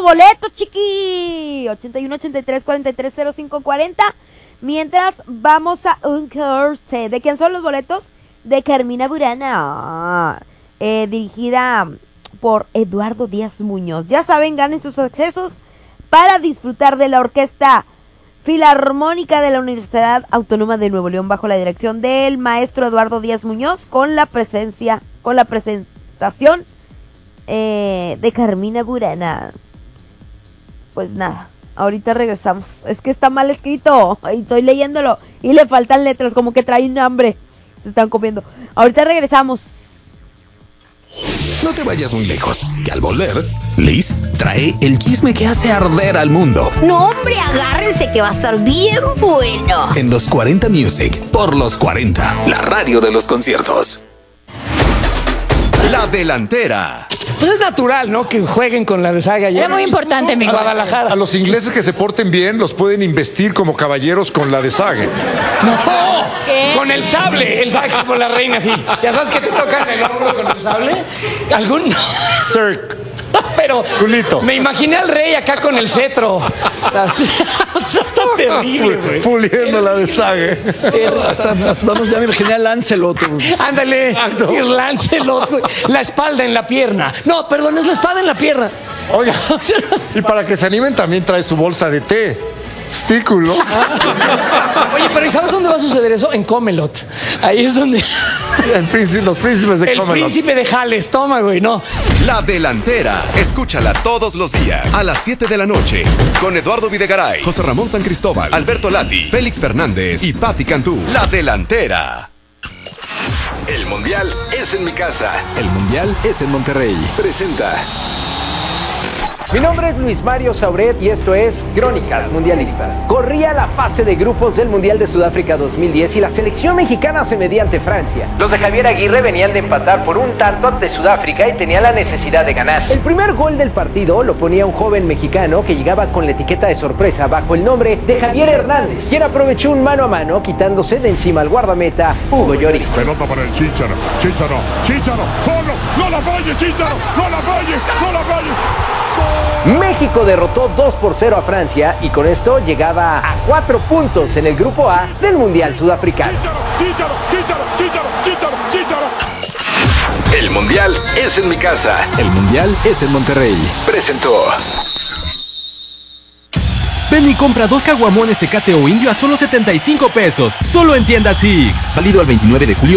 boleto, chiqui. 81 83 43 05 40. Mientras vamos a un corte. ¿De quién son los boletos? De Carmina Burana. Dirigida por Eduardo Díaz Muñoz. Ya saben, ganen sus accesos para disfrutar de la Orquesta Filarmónica de la Universidad Autónoma de Nuevo León bajo la dirección del maestro Eduardo Díaz Muñoz con la presentación de Carmina Burana. Pues nada, ahorita regresamos. Es que está mal escrito y estoy leyéndolo y le faltan letras, como que traen hambre. Se están comiendo. Ahorita regresamos. No te vayas muy lejos, que al volver, Liz trae el chisme que hace arder al mundo. No, hombre, agárrense que va a estar bien bueno. En los 40 Music, por los 40, la radio de los conciertos. La delantera. Pues es natural, ¿no? Que jueguen con la de Saga. Era muy importante, mi Guadalajara. A los ingleses que se porten bien los pueden investir como caballeros con la de Saga. No, ¿qué? con el sable como la reina, sí. ¿Ya sabes que te tocan el hombro con el sable? ¿Algún? Sir. Pero Culito. Me imaginé al rey acá con el cetro. Así, o sea, está terrible, güey. Puliendo la de Saga. Vamos, ya me imaginé a Lancelot. Ándale, sí, Lancelot, güey. La espalda en la pierna. No, perdón, es la espada en la pierna. Oiga, y para que se animen también trae su bolsa de té. Stículos. Oye, pero ¿y sabes dónde va a suceder eso? En Comelot. Ahí es donde... Los príncipes de Comelot. El príncipe de Jales, toma, güey, no. La delantera. Escúchala todos los días a las 7 de la noche con Eduardo Videgaray, José Ramón San Cristóbal, Alberto Lati, Félix Fernández y Patti Cantú. La delantera. El mundial es en mi casa. El mundial es en Monterrey. Presenta. Mi nombre es Luis Mario Sauret y esto es Crónicas Mundialistas. Corría la fase de grupos del Mundial de Sudáfrica 2010 y la selección mexicana se medía ante Francia. Los de Javier Aguirre venían de empatar por un tanto ante Sudáfrica y tenían la necesidad de ganar. El primer gol del partido lo ponía un joven mexicano que llegaba con la etiqueta de sorpresa bajo el nombre de Javier Hernández, quien aprovechó un mano a mano quitándose de encima al guardameta Hugo Lloris. Pelota para el Chícharo, solo, no la falle, Chícharo, no la falle. México derrotó 2-0 a Francia y con esto llegaba a 4 puntos en el grupo A del Mundial Sudafricano. El mundial es en mi casa. El mundial es en Monterrey. Presentó. Ven y compra 2 caguamones Tecate o Indio a solo 75 pesos. Solo en tienda Six. Válido al 29 de julio.